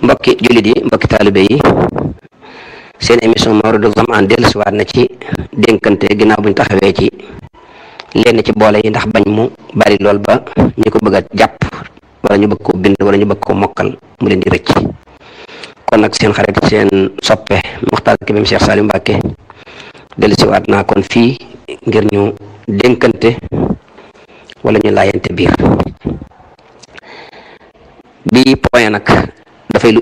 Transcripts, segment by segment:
mbokki jullit yi mbokki taalibe yi seen émission Mawridul Zam'an dellusiwaat na ci dénkante ginnaaw buñ taxawee ci lenn ci boole yi ndax bañ mu bari lool ba ñu ko bëgg a jàpp wala ñu bëgg koo bind wala ñu bëgg koo mokkal mu leen di rëcc. kon nag seen xarit seen soppe Muxtaar Kébé Cheikh Saliou Mbacké dellusiwaat naa kon fii ngir ñu dénkante wala ñu laayante biir. bi point nag dafay lu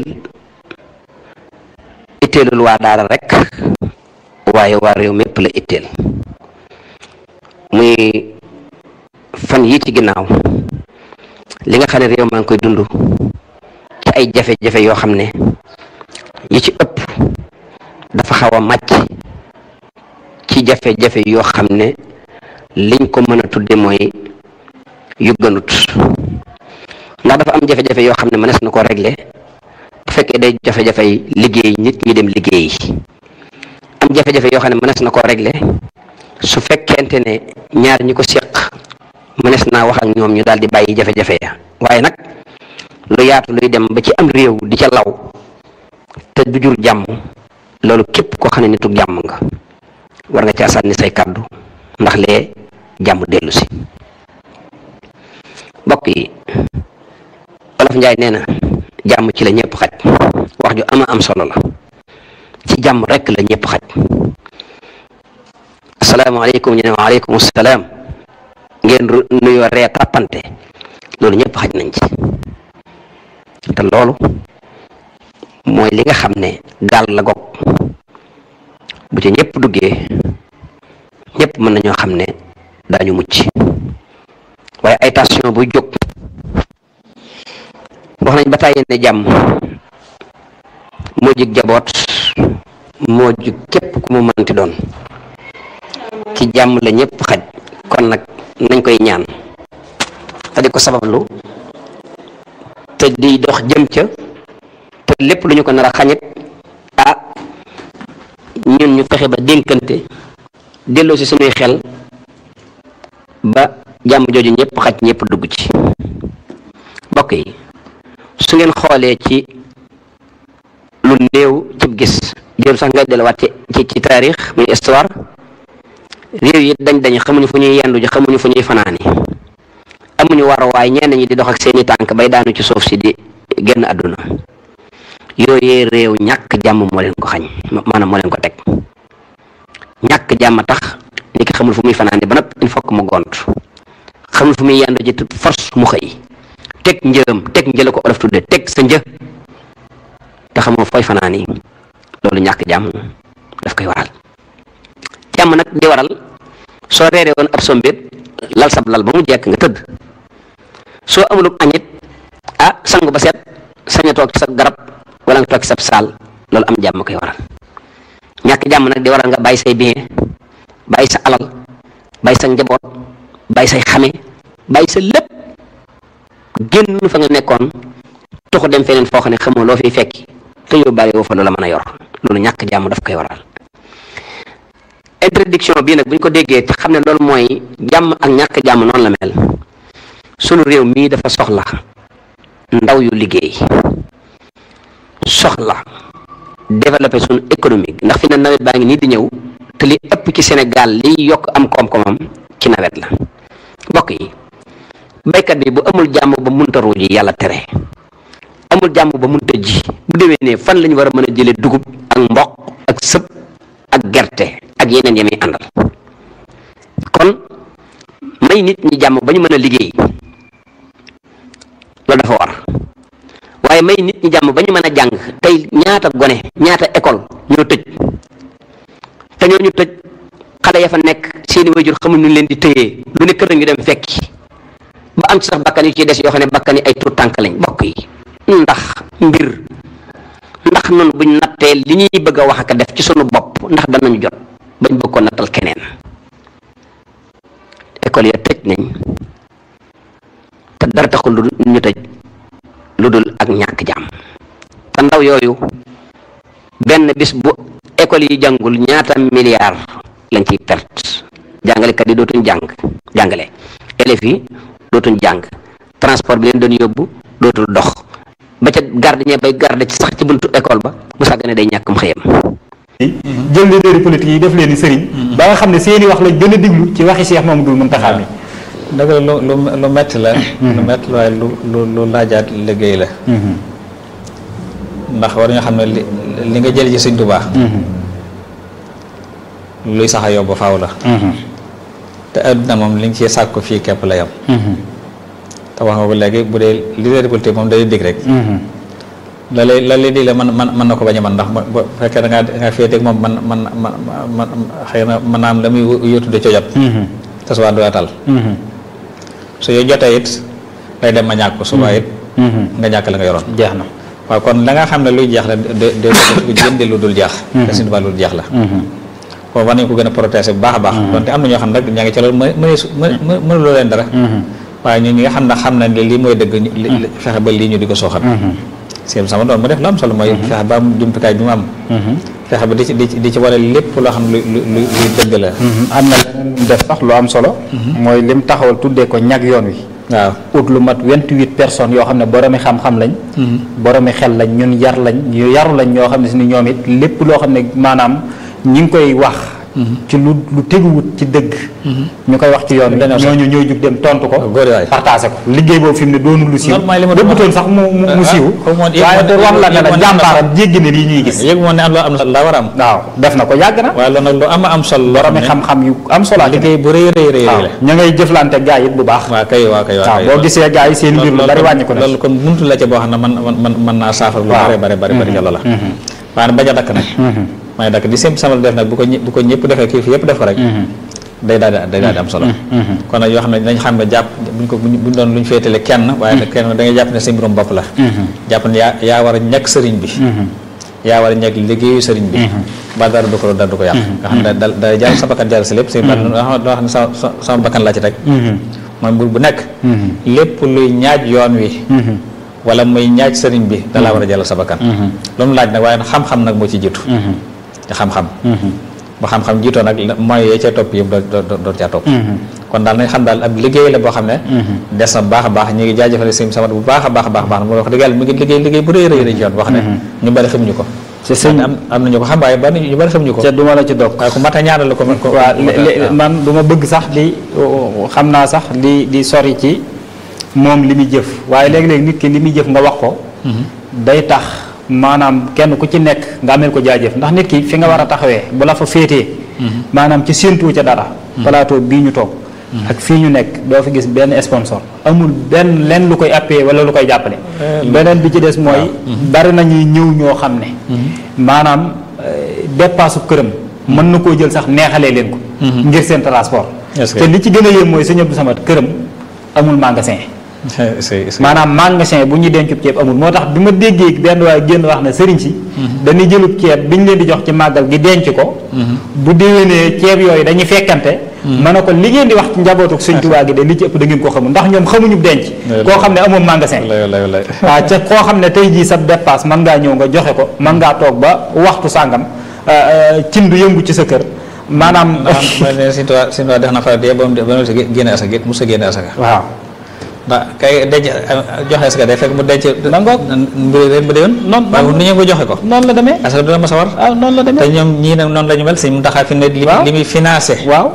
itteelul waa daara rek waaye waa réew mépp la itteel muy fan yii ci ginnaaw li nga xam ne réew maa ngi koy dund ci ay jafe-jafe yoo xam ne yi ci ëpp dafa xaw a màcc ci jafe-jafe yoo xam ne liñ ko mën a tudde mooy yu gënut ndax dafa am jafe-jafe yoo xam ne mënees na ko régler bu fekkee day jafe-jafe liggéey nit ñi dem liggéey am jafe-jafe yoo xam ne mënees na ko régler su fekkente ne ñaar ñi ko séq mënees naa wax ak ñoom ñu daal di bàyyi jafe-jafe ya waaye nag lu yaatu luy dem ba ci am réew di ca law te du jur jàmm loolu képp koo xam ne nitu jàmm nga war nga caa sànni say kàddu ndax lee jàmm dellu si. mbokk yi Wolof Njaay nee na jàmm ci la ñëpp xaj wax ju am solo la ci jàmm rek la ñëpp xaj. asalaamaaleykum ñu ne waaleykum salaam ngeen nuyoo ree tàppante loolu ñëpp xaj nañ ci te loolu mooy li nga xam ne gaal la gog bu ci ñëpp duggee ñëpp mën nañoo xam ne daañu mucc waaye ay tension buy jóg wax nañ ba tàyyi ne jàmm moo jig jaboot moo jig képp ku mu mënti doon ci jàmm la ñëpp xaj kon nag nañ koy ñaan te di ko sabablu te di dox jëm ca te lépp lu ñu ko nar a xañit ñun ñu fexe ba dénkante delloo si suñuy xel ba jàmm jooju ñëpp xaj ñëpp dugg ci. mbokk yi su ngeen xoolee ci lu néew cib gis jël sax nga delluwaat ci taarix muy histoire réew yi dañ xamuñu fu ñuy yendu ji xamuñu fu ñuy fanaani amuñu waruwaay ñenn ñi di dox ak seeni tànk bay daanu ci suuf si di génn àdduna yooyee réew ñàkk jàmm moo leen ko xañ maanaam moo leen ko teg ñàkk jàmm tax ni ki xamul fu muy fanaani ba noppi il faut que mu gont xamul fu muy yendu ji force mu xëy teg njëla ko olof tudde teg sa një te xamoo fooy fanaani loolu ñàkk jàmm daf koy waral. jàmm nag di waral soo reeree woon ab sombet lal sab lal ba mu jekk nga tëdd soo amulub añit sangu ba set sañ a toog ci sa garab wala nga toog ci sab saal loolu am jàmm koy waral. ñàkk jàmm nag di waral nga bàyyi say bien bàyyi sa alal bàyyi sa njaboot bàyyi say xame bàyyi sa lépp génn fa nga nekkoon tuxu dem feneen foo xam ne xamoo loo fiy fekki te yóbbaale woo fa loola mën a yor loolu ñàkk jàmm daf koy waral. introduction bii nag bu ñu ko déggee te xam ne loolu mooy jàmm ak ñàkk jàmm noonu la mel sunu réew mii dafa soxla ndaw yu liggéey soxla développer sunu économique ndax fi ne nawet baa ngi nii di ñëw te li ëpp ci Sénégal liy yokk am koom-koomam ci nawet la. mbokk yi baykat bi bu amul jàmm ba munta ruuji yàlla tere amul jàmm ba munta ji bu déwénee fan lañu war a mën a jëlee dugub ak mboq ak sëb ak gerte ak yeneen yami àndal. kon may nit ñi jàmm ba ñu mën a liggéey loolu dafa war waaye may nit ñi jàmm ba ñu mën a jàng tey ñaata gone ñaata école ñoo tëj te ñoo ñu tëj xale ya fa nekk seeni wayjur xamuñ ñu leen di tëyee lu ne kër ñu dem fekki ba am ci sax bakkan yu ci des yoo xam ne bakkan yi ay tuut tànk lañ. bokk yi ndax noonu buñ nattee li ñuy bëgg a wax ak def ci sunu bopp ndax danañu jot bañ bëgg ko nattal keneen. école ya tëj nañ te dara taxul lu ñu tëj lu dul ak ñàkk jàmm te ndaw yooyu benn bis bu école yi jàngul ñaata milliards lañ ciy perte. jàngalekat yi dootuñ jàngale élèves yi dootuñ jàng transport bi leen doon yóbbu dootul dox ba ca gardien bay garde ci sax ci buntu école ba bu sàggane day ñàkkum xëyam. jël leader politique yi def leen ni sëriñ ba nga xam ne seeni wax lañ gën a diglu ci waxi Cheikh Mamadou Mountakha mi. dëgg la lu metti la. lu metti la waaye lu laajaat liggéey la. ndax war nga xam ne li nga jël ci Sëñ Tuubaa luy sax a yóbbu faaw la. te adduna moom li nga ciy sàkk ko fii képp la yam. te wax nga ko léegi bu dee leader politique moom day dig rek. la lay dig la mën na ko bañ a mën ndax bu fekkee da ngaa féeteeg moom man xëy na mën naa am la muy yóotu de co jot. te subaa du tal. su yo jotee it day dem ma ñàkk ko subaa it nga ñàkk la nga yoroon. jeex na waaw kon la nga xam ne luy jeex la de jënde lu dul jeex. te Sëñ Tuubaa lu dul jeex la. kon war nañu ko gën a protéger bu baax a baax. donte am na ñoo xam ne nag ñaa ngi ci loolu mënuloo leen dara. waaye ñun ñi nga xam ne lii mooy dëgg fexe ba lii ñu di ko sooxal. sëñ sama doon mu def lu am solo mooy fexe ba am jumtukaay bi mu am. fexe ba di ci wane lépp loo xam ne luy dëgg la. am na leneen def sax lu am solo. mooy lim taxawal tuddee ko ñag yoon wi. waaw ut lu mat 28 personnes yoo xam ne boromi xam-xam lañ. boromi xel lañ ñun yar lañ ñu yaru lañ ñoo xam ne si ni ñoom it lépp loo xam ne maanaam ñi ngi koy wax. ci lu teguwut ci dëgg. ñu koy wax ci yoon wi ñooñu ñooy jug dem tontu ko. partagé ko liggéey boobu fi mu ne doonul lu siiw. bëggutoon sax mu siiw. waaye te wax la ne la jàmbaaram jéggi ne lii ñuy gis. yëg moon ne am loo am la war a am. waaw def na ko yàgg na. waaye loolu nag lu am solo. boromi xam-xam yu am solo. liggéey bu rëy la. ña ngay jëflante gaa yi it bu baax. waaw kay boo gisee gaa yi seen mbir lu bari wàññi ko. loolu kon buntu la ca boo xam ne man naa saafara lu bari ca loola. waaye bañ a dakk nag may dakk di simp samal def nag bu ko ñëpp defee kii fi yëpp def ko rek day daal di am solo. kon nag yoo xam ne dañ xam ne jàpp buñ doon luñ féetale kenn waaye nag kenn da ngay jàpp ne sa mbirum bopp la. jàpp ne yaa war a ñàkk sëriñ bi. yaa war a ñàkk liggéeyu sëriñ bi. ba dara du ko yàq. nga xam ne da jàll sa bakkan jàll si lépp si loo xam ne sama bakkan laa ci teg. mooy bu nekk lépp luy ñaaj yoon wi wala muy ñaaj sëriñ bi da laa war a jàll sa bakkan. loolu laaj nag waaye xam-xam nag moo ci jiitu. te xam-xam ba xam-xam jiitoo nag mooy yee ca topp yëpp doo caa topp. kon daal nañ xam daal ab liggéey la boo xam ne des na baax a baax ñu ngi jaajëfale sëñ Samad bu baax a baax mu wax dëgg yàlla mi ngi liggéey bu rëy ci yoon boo xam ne ñu bari xamuñu ko. ci sëñ am nañu ko xam waaye ñu bari xamuñu ko. te du ma la ci dog waaye ku mat a ñaanal ko. waaw man du ma bëgg sax xam naa sax di sori ci moom li muy jëf waaye léegi-léegi nit ki li muy jëf nga wax ko day tax maanaam kenn ku ci nekk nga amel ko jaajëf ndax nit ki fi nga war a taxawee bu la fa féetee maanaam ci séentu ca dara plateau bii ñu toog ak fii ñu nekk doo fi gis benn sponsor amul benn lenn lu koy appuyé wala lu koy jàppale beneen bi ci des mooy bari nañuy ñëw ñoo xam ne maanaam dépasse këram mën na koo jël sax neexalee leen ko ngir seen transport te li ci gën a yéem mooy Sëñ Abdou Samad këram amul magasin maanaam magasin bu ñuy dencub ceeb amul moo tax bi ma déggee benn waaye génn wax ne sëriñ si dañuy jëlub ceeb bi ñu leen di jox ci màggal gi denc ko bu déwénee ceeb yooyu dañuy fekkante ma ne ko li ngeen di wax ci njabootu Sëñ Tuubaa gi de li ci ëpp da ngeen ko xamul ndax ñoom xamuñu denc koo xam ne amoon magasin waaw ca koo xam ne tey jii sa dépasse mën ngaa ñëw nga joxe ko mën ngaa toog ba waxtu sàngam cin du yëngu ci sa kër maanaam Sëñ Tuubaa def na fa de ba mu génne asaka musa génne asaka waaw ndax kay denc joxe asaka day fekk mu denc nangoog mbir ren ba déwén noonu ni ñu ko joxe ko noonu la demee asaka dina ma sawar noonu la demee te ñoom ñii nag noonu la ñu mel Sëñ Muntaxa fi ne li muy financé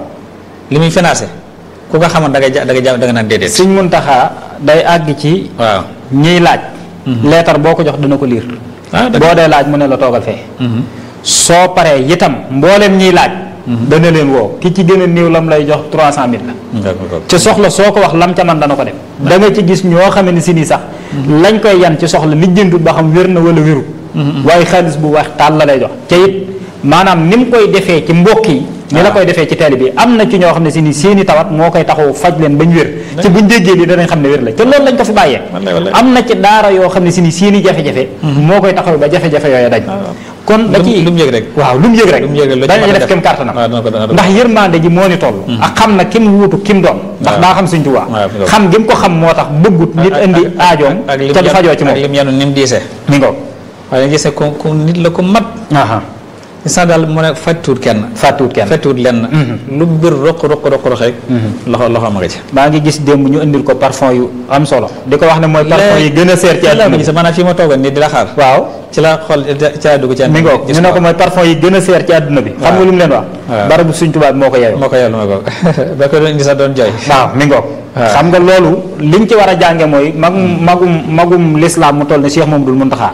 li muy financé ku ko xamoon da nga naan déedéet Sëñ Muntaxa day àgg ci waaw ñiy laaj leetar boo ko jox dina ko liir boo dee laaj mu ne la toogal fee soo paree itam mbooleem ñiy laaj dana leen woo ki ci gën a néew lam lay jox 300.000 la ci soxla soo ko wax lam ca man dana ko dem da nga ci gis ñoo xam ne si nii sax lañ koy yan ci soxla lijjantut ba xam wér na wala wérut waaye xaalis bu wax taal la lay jox te it maanaam ni mu koy defee ci mbokk yi ni la koy defee ci télé bi am na ci ñoo xam ne si ni seeni tawat moo koy taxaw faj leen bañ wér ci buñ déggee li danañ xam ne wér la te loolu lañ ko fi bàyyee am na ci daara yoo xam ne si ni seeni jafe-jafe moo koy taxaw ba jafe-jafe yooyu dañ kon da ci lu mu yëg rek waaw lu mu yëg rek dañu def kem kàttanam ndax yërmande ji moo ni toll ak xam na kim wuutu kim doon ndax daa xam Sëñ Tuubaa xam gi mu ko xam moo tax bëggut nit indi aajoom te du fajoo ci moom ak lim yenu ni mu diisee mi ngo waaye gisee ku nit la ku mat sax daal mu ne fàttuwut kenn fàttuwut lenn lu bir roq rek loxo ma nga ci. maa ngi gis démb ñu indil ko parfum yu am solo di ko wax ne mooy parfum yi gën a seer ci àdduna bi maanaam fii ma toogoon nii di la xaar waaw ci la xool ci la dugg ci mi ngoog ñu ne ko mooy parfum yi gën a seer ci àdduna bi xam nga lu mu leen wax barabu Sëñ Tuubaa moo ko yeewu ba ko doon indi sax doon jooy waaw mi ngoog xam nga loolu liñ ci war a jànge mooy magum lislaam mu toll ne Cheikh Mamadou Mountakha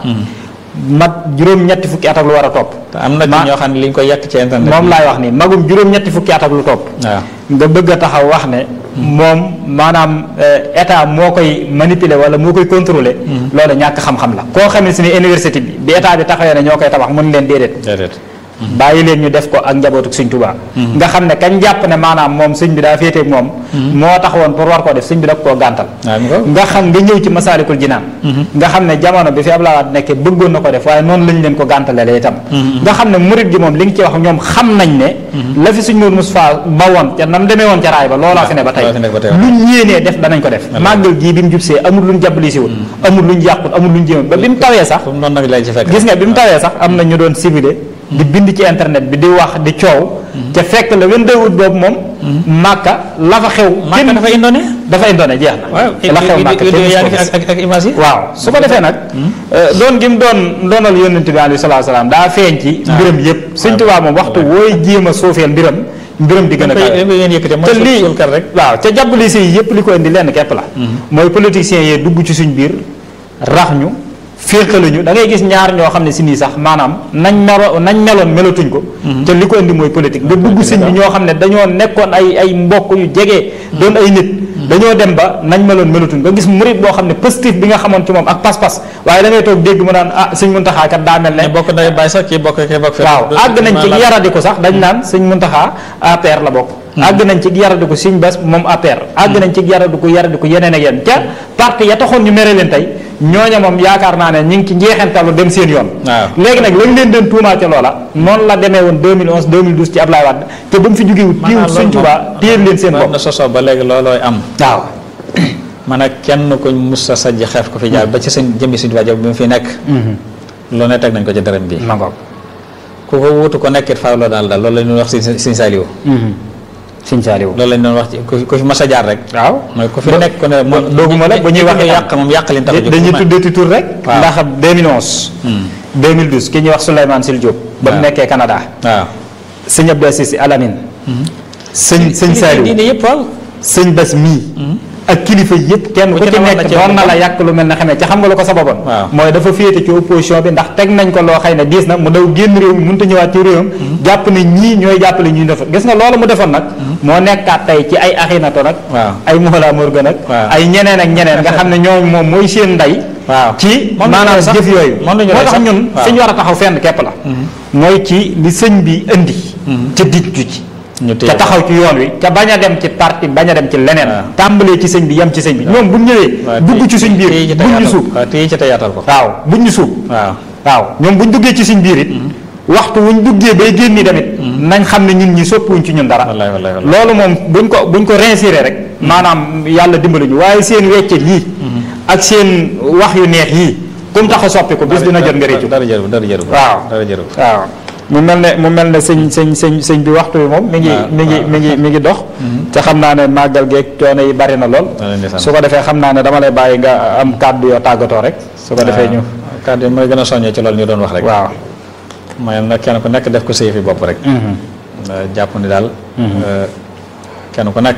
mat juróom-ñetti fukki at ak lu war a topp. te am na ci ñoo xam ne liñ koy yàq ci internet. moom laay wax ni magum juróom-ñetti fukki at ak lu topp. nga bëgg a taxaw wax ne. moom maanaam état moo koy manipuler wala moo koy contrôler. loolu ñàkk xam-xam la. koo xam ne si ne université bi état bi taxawee ne ñoo koy tabax mën leen déedéet. bàyyi leen ñu def ko ak njabootu Sëñ Tuubaa. nga xam ne kañ jàpp ne maanaam moom sëñ bi daa féeteeg moom. moo taxawoon pour war koo def sëñ bi da koo gàntal. nga xam nga ñëw ci Masaalikul Jinaan. nga xam ne jamono bi fi Abdoulaye Wade nekkee bëggoon na ko def waaye noonu lañ leen ko gàntalee itam. nga xam ne murit gi moom li nga ci wax ñoom xam nañ ne. la fi Sëñ Moodu Mustafaa ba woon ca nam demee woon ca raay ba loolaa fi ne ba tey luñ yéenee def danañ ko def màggal gii bi mu jubsee amul luñ jàbbalisiwul amul luñ yàqut amul luñ jéem ba bi mu tawee sax gis nga bi mu tawee sax am na ñu doon civilé di bind ci internet bi di wax di coow ca fekk la 22 août boobu moom Màkka la fa xew dafa indone jeex na la xew Màkka ak image yi waaw su ko defee nag doon gi mu doonal yónnent bi alayhi salaatu salaam daa feeñ ci mbiram yëpp Sëñ Tuubaa moom waxtu wooy jéem a suufeel mbiram di gën a te lii waaw ca jàppali si yëpp li ko indi lenn képp la mooy politiciens yi dugg ci suñ biir rax ñu féexaluñu da ngay gis ñaar ñoo xam ne si nii sax maanaam nañ meloon melatuñ ko te li ko indi mooy politique nga dugg sëñ bi ñoo xam ne dañoo nekkoon ay mbokk yu jege doon ay nit dañoo dem ba nañ meloon melatuñ nga gis murit boo xam ne positif bi nga xamoon ci moom ak pas-pas waaye da ngay toog dégg mu naan Sëñ Muntaxaa kat daa mel ne bokk day bàyyi sax kii bokk waaw àgg nañ ci yaradiku sax dañ naan Sëñ Muntaxaa APR la bokk àgg nañ ci yaradiku Sëñ Bass moom APR àgg nañ ci yaradiku yeneen ak yeneen ca parti ya taxoon ñu mere leen tey ñooña moom yaakaar naa ne ñu ngi ci njeexentalu dem seen yoon léegi nag lañ leen doon tuumaa ca loola noonu la demee woon 2011 2012 ci Abdoulaye Wade te ba mu fi jógewut diwut Sëñ Tuubaa téyel leen seen bopp na soso ba léegi loolooy am waaw man ak kenn kuñ musa sajj xeef ko fi jaar ba ci seen jëmmi Sëñ Tuubaa bi mu fi nekk loo ne teg nañ ko ci dërëm bi ku ko wuutu ko nekkit faaw loo daal loolu la ñuy wax Sëñ Saaliw Sëñ Saaliw loolu lañ doon wax ci ku fi mas a jaar rek waaw mooy ku fi nekk ko ne dooguma la ba ñuy wax yàq moom yàq leen tax dañuy tuddee tur rek ndax 2011 2012 ki ñuy wax Souleymane Sil Diop ba mu nekkee Canada waaw Sëñ Abdou Aziz Al Amine Sëñ Saaliw diine yëpp waaw Sëñ Bass mii ak kilifa yëpp kenn ku ci nekk doon na la yàq lu mel ne xamee ca xam nga lu ko sababoon mooy dafa féete ci opposition bi ndax teg nañ ko loo xëy ne diis na mu daw génn réew mi mënut a ñëwaat ci réewam jàpp ne ñii ñooy jàppale ñuy defoon gis nga loolu mu defoon nag moo nekkaat tey ci ay Axinato nag ay Mollah Morgun nag ay ñeneen ak ñeneen nga xam ne ñooñu moom mooy seen ndey ci maanaam jëf yooyu moo tax ñun fi ñu war a taxaw fenn képp la mooy ci li sëñ bi indi ca dijju ci ca taxaw ci yoon wi ca bañ a dem ci parti bañ a dem ci leneen tàmbalee ci sëñ bi yem ci sëñ bi ñoom buñ ñëwee dugg ci suñ biir buñ ñu suub waaw buñ ñu suub waaw ñoom buñ duggee ci suñ biir it waxtu wuñ duggee bay génni tamit nañ xam ne ñun ñi soppuwuñ ci ñun dara loolu moom buñ ko réinsérer rek maanaam yàlla dimbali ñu waaye seen wecce lii ak seen wax yu neex yii comme tax a soppi ko bis dina jot nga réccu waaw mu mel ne sëñ bi waxtu bi moom mi ngi dox te xam naa ne màggal geeg coono yi bari na lool su ko defee xam naa ne dama lay bàyyi nga am kàddu yoo tàggatoo rek su ko defee ñu kàddu yi mooy gën a soññee ci loolu ñu doon wax rek waaw mooy nag kenn ku nekk def ko sëy fi bopp rek jàpp ni daal kenn ku nekk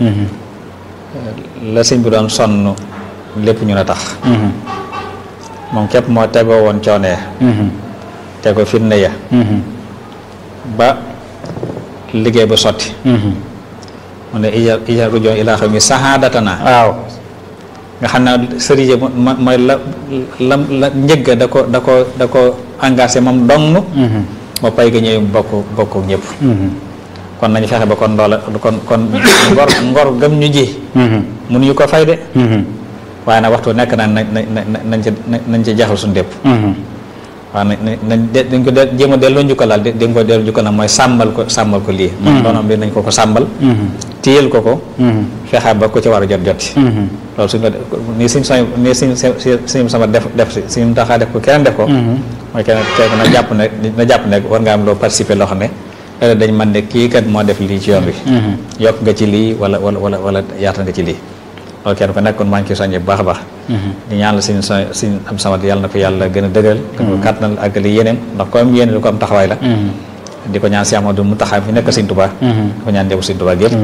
la sëñ bi doon sonn lépp ñu ne tax moom képp moo tegoo woon coonee te ko fitna ya ba liggéey ba sotti mu ne ija rujoon ilaa xam mi sahadatana waaw nga xam ne sëriñ mooy la njëgga da ko engagé moom dong ba pay ga ñëw bokk ñëpp kon nañu fexe ba kon loola kon ngor gëm ñu ji mënuñu ko fay de waaye nag waxtu nekk nañ ci jaxal suñu dépp waaw dañ ko jéem a delloo njukkal daal dañ ko delloo njukkal nag mooy sàmmal ko lii man doonam li nañ ko sàmmal téyel ko fexe ba ko ci war a jot ci loolu suñ ko nii suñ sama def si suñu taxaa def ko keneen def ko mooy keneen na jàpp ne war nga am loo participer loo xam ne dañ man ne kii kat moo def lii ci yoon bi yokk nga ci lii wala yaatal nga ci lii loolu kenn ko nekkoon maa ngi ciy soññee bu baax a baax di ñaan la suñ am sama yàlla na ko yàlla gën a dëgëral gën ko kàttanal ak li yéeneem ndax ko am yéene lu ko am taxawaay la di ko ñaan si Amadou mu taxaw fi nekk Sëñ Tuubaa di ko ñaan njaboot Sëñ Tuubaa gépp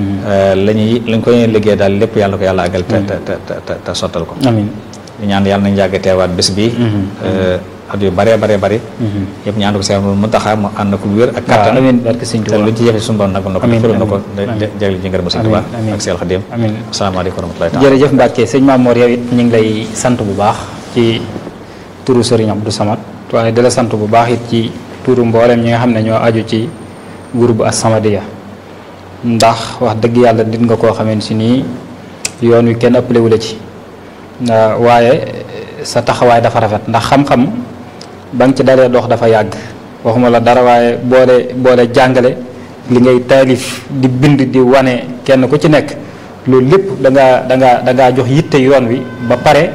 lañ ko yéene liggéey daal lépp yàlla ko yàlla àggal te sottal ko amiin di ñaan yàlla nañ yàgg teewaat bés bi at yu bëree bëri yëpp ñaan ko si Amadou mu taxaw mu ànd ko wér ak kattan amiin barke Sëñ Tuubaa te luñ ci jëfe suñu doon nag na ko fëral na ko jagle ji ngërëm Sëñ Tuubaa ak Seex Xaadim asalaamaaleykum wa rahmatullaahi jërëjëf Mbacke sëñ Mamour yow it ñu ngi lay sant bu baax ci turu Serigne Abdou Samad waaye di la sant bu baax it ci turu mboolem ñi nga xam ne ñoo aju ci groupe As-Samadiyya ndax wax dëgg yàlla nit nga koo xamante si nii yoon wi kenn ëppalewu la ci waaye sa taxawaay dafa rafet ndax xam-xam ba nga ci dalee dox dafa yàgg waxuma la dara waaye boole jàngale li ngay taalif di bind di wane kenn ku ci nekk loolu lépp da ngaa jox yitte yoon wi ba pare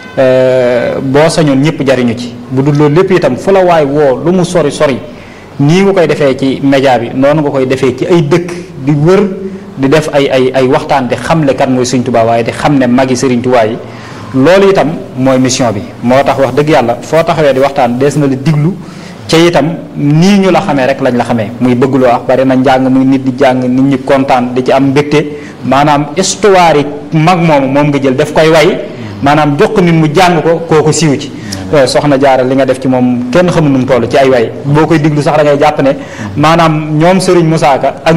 boo sañoon ñëpp jariñu ci bu dul loolu lépp itam fu la waay woo lu mu sori nii nga koy defee ci média bi noonu nga koy defee ci ay dëkk di wër di def ay waxtaan di xamle kan mooy Sëriñ Tuubaa waaye di xam ne magi Sëriñ Tuubaa yi loolu itam mooy mission bi moo tax wax dëgg yàlla foo taxawee di waxtaan dees na la diglu ca itam nii ñu la xamee rek lañ la xamee muy bëgg loo wax bari na njàng muy nit di jàng nit ñi kontaan di ci am mbégte maanaam histoire yi mag moom nga jël daf koy way maanaam jox ko nit mu jàng ko kooku siiw ci soxna Jaara li nga def ci moom kenn xamul nu mu toll ci ay way boo koy diglu sax da ngay jàpp ne maanaam ñoom Serigne Moussa Ka ak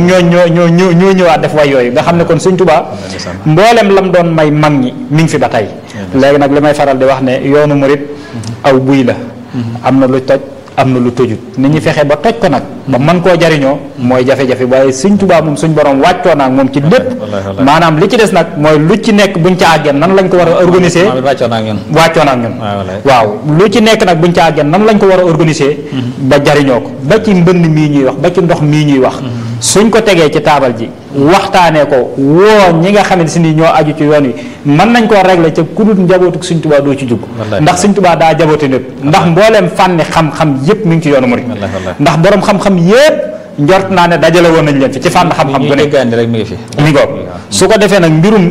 ñoo ñëwaat def way yooyu nga xam ne kon Sëñ Tuubaa mboolem lam doon may mag ñi mi ngi fi ba tey léegi nag li may faral di wax ne yoonu murit aw buy la am na lu toj am na lu tojut nit ñi fexe ba toj ko nag ba mën koo jariñoo mooy jafe-jafe waaye Sëñ Tuubaa moom suñ borom wàccoo naag moom ci lépp maanaam li ci des nag mooy lu ci nekk buñ ca àggee nan lañ ko war a organiser wàccoo naag ñun waaw lu ci nekk nag buñ ca àggee nan lañ ko war a organiser ba jariñoo ko ba ci mbënn mii ñuy wax ba ci ndox mii ñuy wax suñ ko tegee ci taabal ji waxtaanee ko woo ñi nga xamante si ni ñoo aju ci yoon wi mën nañ koo régler ca ku dul njabootu Sëñ Tuubaa doo ci jug ndax Sëñ Tuubaa daa jaboote nit ndax mbooleem fànni xam-xam yépp mi ngi ci yoonu murid ndax borom xam-xam yépp njort naa ne dajale woon nañ leen fi ci fànn xam-xam bu ne mi ko su ko defee nag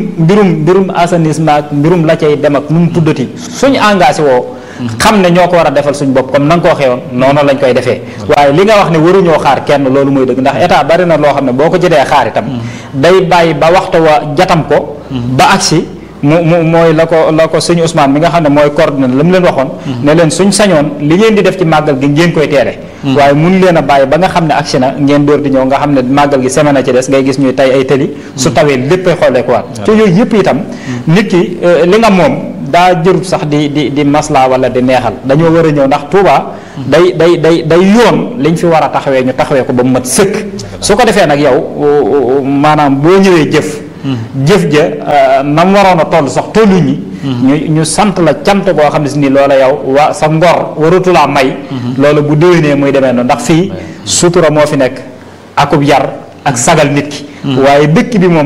mbirum assainissement ak mbirum la cay dem ak nu mu tuddati suñ engagé woo xam ne ñoo ko war a defal suñ bopp comme na nga ko waxee woon noonu lañ koy defee waaye li nga wax ne waruñoo xaar kenn loolu mooy dëgg ndax état bari na loo xam ne boo ko jëlee xaar itam day bàyyi ba waxtu wa jatam ko ba agsi mu mooy la ko sëñ Ousmane mi nga xam ne mooy coordonné la mu leen waxoon ne leen suñ sañoon li ngeen di def ci màggal gi ngeen koy teere waaye mun leen a bàyyi ba nga xam ne agsi na ngeen door di ñëw nga xam ne màggal gi semaine ci des ngay gis ñuy tay ay tëli su tawee léppay xoolee ko waat ci yooyu yëpp itam nit ki li nga moom daa jërut sax di masla wala di neexal dañoo war a ñëw ndax Touba day yoon liñ fi war a taxawee ñu taxawee ko ba mu mat sëkk su ko defee nag yow maanaam boo ñëwee jëf ja nam waroon a toll sax tollu ñi ñu sant la cant boo xam ne si ni loola yow waa sa ngor waratulaa may loolu bu déwénee muy demee noonu ndax fii sutura moo fi nekk akub yar ak sagal nit ki waaye dëkk bi moom